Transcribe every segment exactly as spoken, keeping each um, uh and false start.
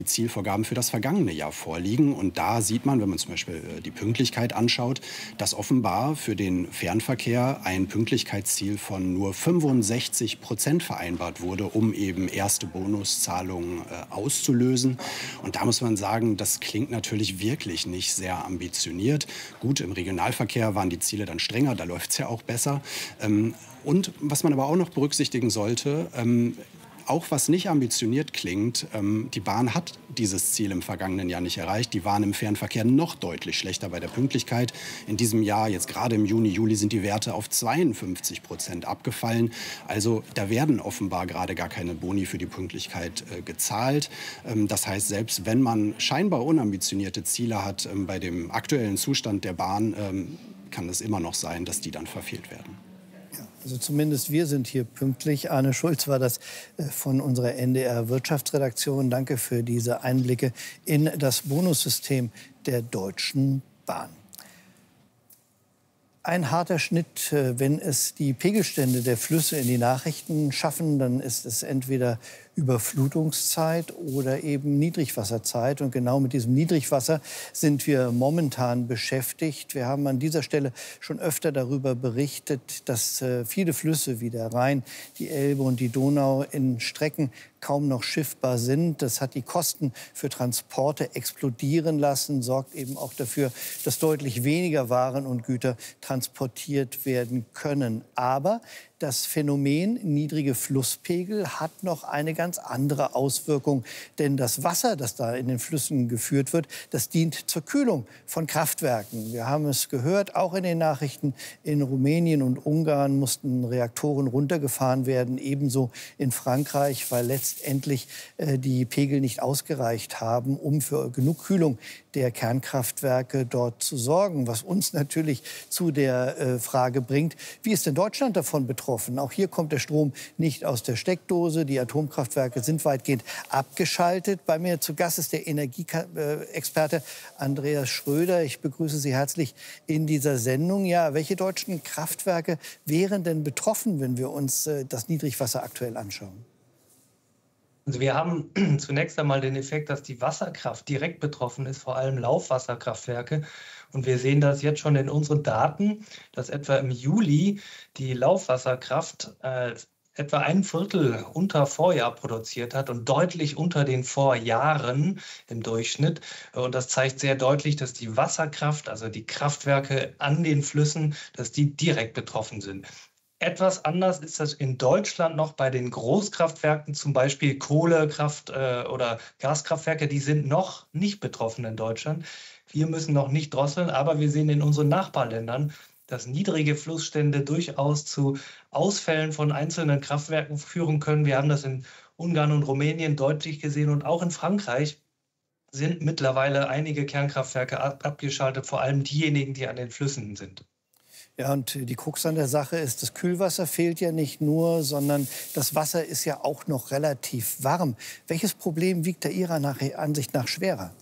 Zielvorgaben für das vergangene Jahr vorliegen. Und da sieht man, wenn man zum Beispiel äh, die Pünktlichkeit anschaut, dass offenbar für den Fernverkehr ein Pünktlichkeitsziel von nur fünfundsechzig Prozent vereinbart wurde, um eben erste Bonuszahlungen äh, auszulösen. Und da muss man sagen, das klingt natürlich wirklich nicht sehr ambitioniert. Gut, im Regionalverkehr waren die Ziele dann strenger, da läuft es ja auch besser. Ähm, und was man aber auch noch berücksichtigen sollte, ähm, auch was nicht ambitioniert klingt, ähm, die Bahn hat dieses Ziel im vergangenen Jahr nicht erreicht. Die waren im Fernverkehr noch deutlich schlechter bei der Pünktlichkeit. In diesem Jahr, jetzt gerade im Juni, Juli, sind die Werte auf zweiundfünfzig Prozent abgefallen. Also da werden offenbar gerade gar keine Boni für die Pünktlichkeit äh, gezahlt. Ähm, das heißt, selbst wenn man scheinbar unambitionierte Ziele hat, ähm, bei dem aktuellen Zustand der Bahn, ähm, kann es immer noch sein, dass die dann verfehlt werden. Also zumindest wir sind hier pünktlich. Arne Schulz war das äh, von unserer N D R-Wirtschaftsredaktion. Danke für diese Einblicke in das Bonussystem der Deutschen Bahn. Ein harter Schnitt, äh, wenn es die Pegelstände der Flüsse in die Nachrichten schaffen, dann ist es entweder Überflutungszeit oder eben Niedrigwasserzeit. Und genau mit diesem Niedrigwasser sind wir momentan beschäftigt. Wir haben an dieser Stelle schon öfter darüber berichtet, dass äh, viele Flüsse wie der Rhein, die Elbe und die Donau in Strecken kaum noch schiffbar sind. Das hat die Kosten für Transporte explodieren lassen, sorgt eben auch dafür, dass deutlich weniger Waren und Güter transportiert werden können. Aber das Phänomen niedrige Flusspegel hat noch eine ganz andere Auswirkung. Denn das Wasser, das da in den Flüssen geführt wird, das dient zur Kühlung von Kraftwerken. Wir haben es gehört, auch in den Nachrichten. In Rumänien und Ungarn mussten Reaktoren runtergefahren werden, ebenso in Frankreich, weil letztendlich äh, die Pegel nicht ausgereicht haben, um für genug Kühlung der Kernkraftwerke dort zu sorgen. Was uns natürlich zu der äh, Frage bringt, wie ist denn Deutschland davon betroffen? Auch hier kommt der Strom nicht aus der Steckdose. Die Atomkraftwerke sind weitgehend abgeschaltet. Bei mir zu Gast ist der Energieexperte Andreas Schröder. Ich begrüße Sie herzlich in dieser Sendung. Ja, welche deutschen Kraftwerke wären denn betroffen, wenn wir uns äh, das Niedrigwasser aktuell anschauen? Also wir haben zunächst einmal den Effekt, dass die Wasserkraft direkt betroffen ist, vor allem Laufwasserkraftwerke. Und wir sehen das jetzt schon in unseren Daten, dass etwa im Juli die Laufwasserkraft äh, etwa ein Viertel unter Vorjahr produziert hat und deutlich unter den Vorjahren im Durchschnitt. Und das zeigt sehr deutlich, dass die Wasserkraft, also die Kraftwerke an den Flüssen, dass die direkt betroffen sind. Etwas anders ist das in Deutschland noch bei den Großkraftwerken, zum Beispiel Kohlekraft äh, oder Gaskraftwerke, die sind noch nicht betroffen in Deutschland. Wir müssen noch nicht drosseln, aber wir sehen in unseren Nachbarländern, dass niedrige Flussstände durchaus zu Ausfällen von einzelnen Kraftwerken führen können. Wir haben das in Ungarn und Rumänien deutlich gesehen und auch in Frankreich sind mittlerweile einige Kernkraftwerke ab abgeschaltet, vor allem diejenigen, die an den Flüssen sind. Ja, und die Krux an der Sache ist, das Kühlwasser fehlt ja nicht nur, sondern das Wasser ist ja auch noch relativ warm. Welches Problem wiegt da Ihrer Ansicht nach schwerer?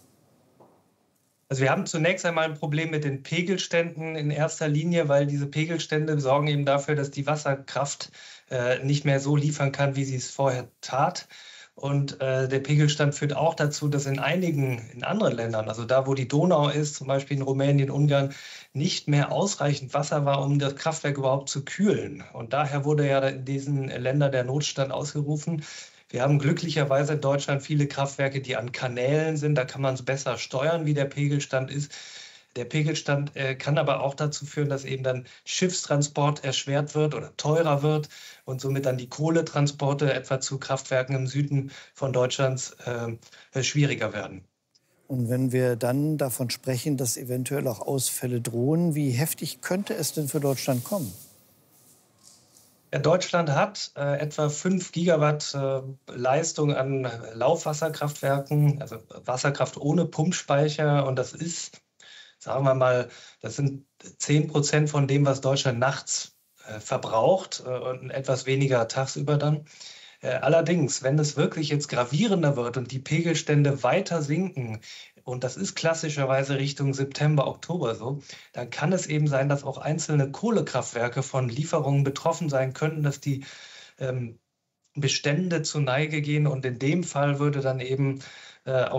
Also wir haben zunächst einmal ein Problem mit den Pegelständen in erster Linie, weil diese Pegelstände sorgen eben dafür, dass die Wasserkraft äh, nicht mehr so liefern kann, wie sie es vorher tat. Und äh, der Pegelstand führt auch dazu, dass in einigen, in anderen Ländern, also da, wo die Donau ist, zum Beispiel in Rumänien, Ungarn, nicht mehr ausreichend Wasser war, um das Kraftwerk überhaupt zu kühlen. Und daher wurde ja in diesen Ländern der Notstand ausgerufen. Wir haben glücklicherweise in Deutschland viele Kraftwerke, die an Kanälen sind. Da kann man es besser steuern, wie der Pegelstand ist. Der Pegelstand äh, kann aber auch dazu führen, dass eben dann Schiffstransport erschwert wird oder teurer wird und somit dann die Kohletransporte etwa zu Kraftwerken im Süden von Deutschlands äh, schwieriger werden. Und wenn wir dann davon sprechen, dass eventuell auch Ausfälle drohen, wie heftig könnte es denn für Deutschland kommen? Ja, Deutschland hat äh, etwa fünf Gigawatt äh, Leistung an Laufwasserkraftwerken, also Wasserkraft ohne Pumpspeicher. Und das ist, sagen wir mal, das sind zehn Prozent von dem, was Deutschland nachts äh, verbraucht äh, und etwas weniger tagsüber dann. Äh, allerdings, wenn es wirklich jetzt gravierender wird und die Pegelstände weiter sinken, und das ist klassischerweise Richtung September, Oktober so, dann kann es eben sein, dass auch einzelne Kohlekraftwerke von Lieferungen betroffen sein könnten, dass die ähm, Bestände zu Neige gehen und in dem Fall würde dann eben äh, auch